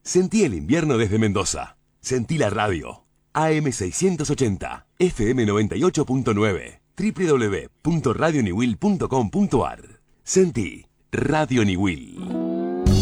Sentí el invierno desde Mendoza. Sentí la radio. AM680, FM98.9, www.radioniwil.com.ar. Sentí Radio Niwil.